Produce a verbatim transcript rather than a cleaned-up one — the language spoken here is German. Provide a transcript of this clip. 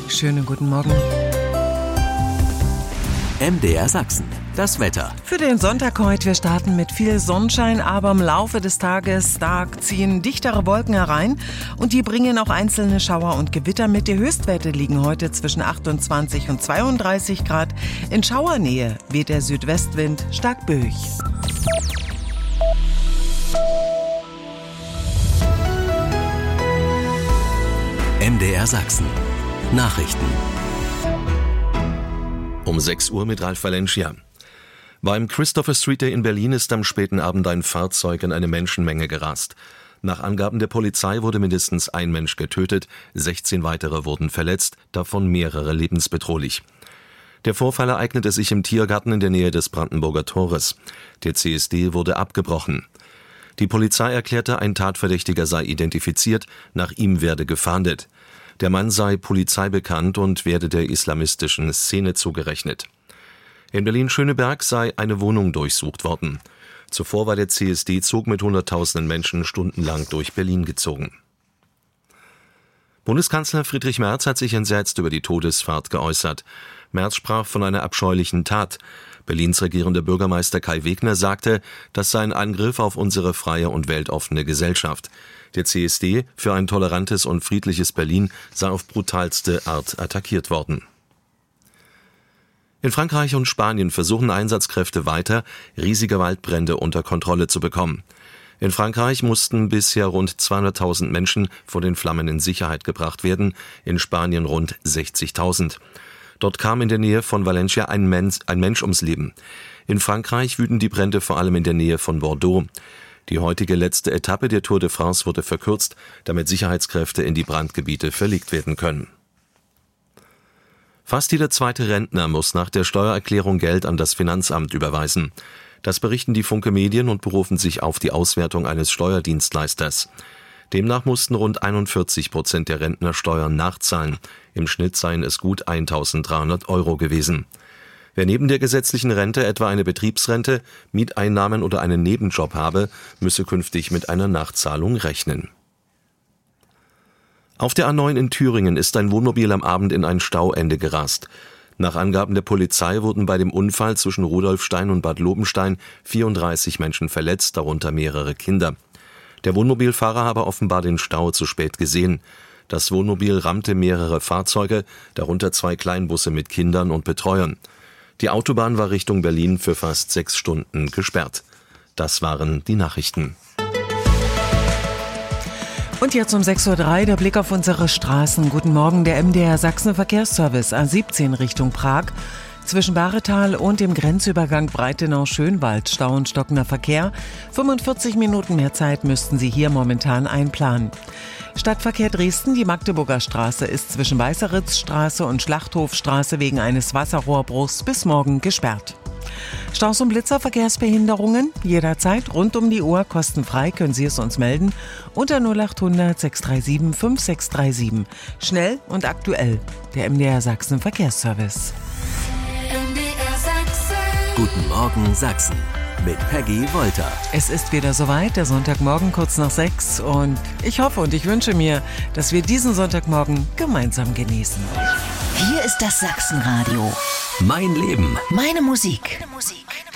Schönen guten Morgen. M D R Sachsen, das Wetter. Für den Sonntag heute, wir starten mit viel Sonnenschein, aber im Laufe des Tages da ziehen dichtere Wolken herein und die bringen auch einzelne Schauer und Gewitter mit. Die Höchstwerte liegen heute zwischen achtundzwanzig und zweiunddreißig Grad. In Schauernähe weht der Südwestwind stark böig. M D R Sachsen, Nachrichten. Um sechs Uhr mit Ralf Valencia. Beim Christopher Street Day in Berlin ist am späten Abend ein Fahrzeug in eine Menschenmenge gerast. Nach Angaben der Polizei wurde mindestens ein Mensch getötet, sechzehn weitere wurden verletzt, davon mehrere lebensbedrohlich. Der Vorfall ereignete sich im Tiergarten in der Nähe des Brandenburger Tores. Der C S D wurde abgebrochen. Die Polizei erklärte, ein Tatverdächtiger sei identifiziert, nach ihm werde gefahndet. Der Mann sei polizeibekannt und werde der islamistischen Szene zugerechnet. In Berlin-Schöneberg sei eine Wohnung durchsucht worden. Zuvor war der C S D-Zug mit hunderttausenden Menschen stundenlang durch Berlin gezogen. Bundeskanzler Friedrich Merz hat sich entsetzt über die Todesfahrt geäußert. Merz sprach von einer abscheulichen Tat. Berlins regierender Bürgermeister Kai Wegner sagte, das sei ein Angriff auf unsere freie und weltoffene Gesellschaft. Der C S D, für ein tolerantes und friedliches Berlin, sei auf brutalste Art attackiert worden. In Frankreich und Spanien versuchen Einsatzkräfte weiter, riesige Waldbrände unter Kontrolle zu bekommen. In Frankreich mussten bisher rund zweihunderttausend Menschen vor den Flammen in Sicherheit gebracht werden, in Spanien rund sechzigtausend. Dort kam in der Nähe von Valencia ein Mensch, ein Mensch ums Leben. In Frankreich wüten die Brände vor allem in der Nähe von Bordeaux. Die heutige letzte Etappe der Tour de France wurde verkürzt, damit Sicherheitskräfte in die Brandgebiete verlegt werden können. Fast jeder zweite Rentner muss nach der Steuererklärung Geld an das Finanzamt überweisen. Das berichten die Funke Medien und berufen sich auf die Auswertung eines Steuerdienstleisters. Demnach mussten rund einundvierzig Prozent der Rentner Steuern nachzahlen. Im Schnitt seien es gut eintausenddreihundert Euro gewesen. Wer neben der gesetzlichen Rente etwa eine Betriebsrente, Mieteinnahmen oder einen Nebenjob habe, müsse künftig mit einer Nachzahlung rechnen. Auf der A neun in Thüringen ist ein Wohnmobil am Abend in ein Stauende gerast. Nach Angaben der Polizei wurden bei dem Unfall zwischen Rudolfstein und Bad Lobenstein vierunddreißig Menschen verletzt, darunter mehrere Kinder. Der Wohnmobilfahrer habe offenbar den Stau zu spät gesehen. Das Wohnmobil rammte mehrere Fahrzeuge, darunter zwei Kleinbusse mit Kindern und Betreuern. Die Autobahn war Richtung Berlin für fast sechs Stunden gesperrt. Das waren die Nachrichten. Und jetzt um sechs Uhr drei der Blick auf unsere Straßen. Guten Morgen, der M D R Sachsen Verkehrsservice A siebzehn Richtung Prag. Zwischen Bahretal und dem Grenzübergang Breitenau-Schönwald Stau und stockender Verkehr. fünfundvierzig Minuten mehr Zeit müssten Sie hier momentan einplanen. Stadtverkehr Dresden, die Magdeburger Straße ist zwischen Weißeritzstraße und Schlachthofstraße wegen eines Wasserrohrbruchs bis morgen gesperrt. Staus und Blitzer, Verkehrsbehinderungen, jederzeit rund um die Uhr kostenfrei können Sie es uns melden unter null achthundert sechs drei sieben fünf sechs drei sieben. Schnell und aktuell, der M D R Sachsen Verkehrsservice. M D R Sachsen. Guten Morgen Sachsen mit Peggy Wolter. Es ist wieder soweit, der Sonntagmorgen kurz nach sechs und ich hoffe und ich wünsche mir, dass wir diesen Sonntagmorgen gemeinsam genießen. Hier ist das Sachsenradio. Mein Leben. Meine Musik. Meine Musik.